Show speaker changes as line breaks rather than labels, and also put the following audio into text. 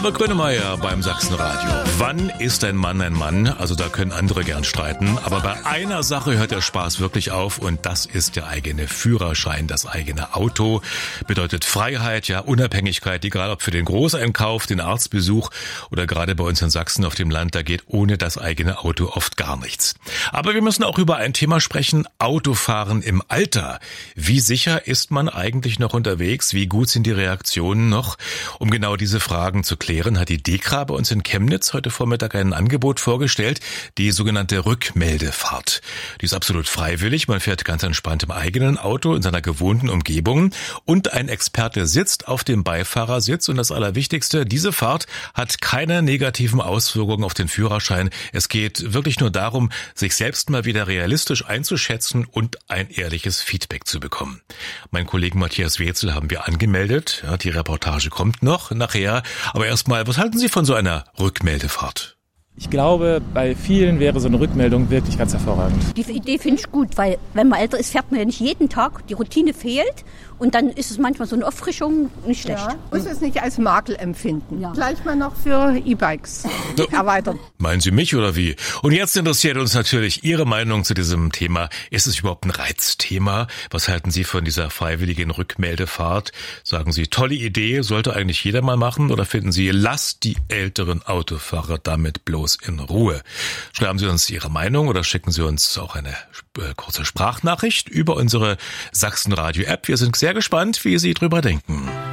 Herbert Grönemeyer beim Sachsenradio. Wann ist ein Mann ein Mann? Also da können andere gern streiten. Aber bei einer Sache hört der Spaß wirklich auf und das ist der eigene Führerschein. Das eigene Auto bedeutet Freiheit, ja Unabhängigkeit, egal ob für den Großeinkauf, den Arztbesuch oder gerade bei uns in Sachsen auf dem Land, da geht ohne das eigene Auto oft gar nichts. Aber wir müssen auch über ein Thema sprechen, Autofahren im Alter. Wie sicher ist man eigentlich noch unterwegs? Wie gut sind die Reaktionen noch? Um genau diese Fragen zu klären, hat die DEKRA bei uns in Chemnitz heute Vormittag ein Angebot vorgestellt, die sogenannte Rückmeldefahrt. Die ist absolut freiwillig, man fährt ganz entspannt im eigenen Auto, in seiner gewohnten Umgebung und ein Experte sitzt auf dem Beifahrersitz und das Allerwichtigste, diese Fahrt hat keine negativen Auswirkungen auf den Führerschein. Es geht wirklich nur darum, sich selbst mal wieder realistisch einzuschätzen und ein ehrliches Feedback zu bekommen. Mein Kollegen Matthias Wetzel haben wir angemeldet, ja, die Reportage kommt noch nachher. Aber erstmal, was halten Sie von so einer Rückmeldefahrt?
Ich glaube, bei vielen wäre so eine Rückmeldung wirklich ganz hervorragend.
Die Idee finde ich gut, weil wenn man älter ist, fährt man ja nicht jeden Tag. Die Routine fehlt und dann ist es manchmal so eine Auffrischung nicht schlecht.
Ja, muss es nicht als Makel empfinden. Ja. Gleich mal noch für E-Bikes erweitern.
Meinen Sie mich oder wie? Und jetzt interessiert uns natürlich Ihre Meinung zu diesem Thema. Ist es überhaupt ein Reizthema? Was halten Sie von dieser freiwilligen Rückmeldefahrt? Sagen Sie, tolle Idee, sollte eigentlich jeder mal machen? Oder finden Sie, lasst die älteren Autofahrer damit bloß in Ruhe? Schreiben Sie uns Ihre Meinung oder schicken Sie uns auch eine kurze Sprachnachricht über unsere Sachsenradio-App. Wir sind sehr gespannt, wie Sie drüber denken.